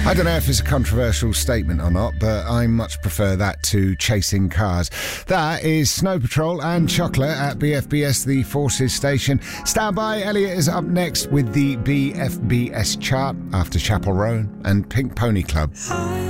I don't know if it's a controversial statement or not, but I much prefer that to chasing cars. That is Snow Patrol and Chocolate at BFBS, the Forces station. Stand by, Elliot is up next with the BFBS chart after Chapel Roan and Pink Pony Club.